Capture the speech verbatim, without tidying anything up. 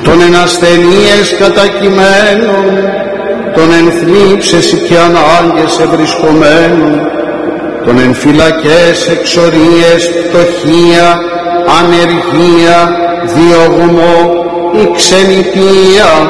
τον εν ασθενείες κατακειμένων, τον εν θλίψες και ανάγκες ευρισκομένων, τον εν φυλακές εξορίες, πτωχία, ανεργία, διωγμό ή ξενιτεία,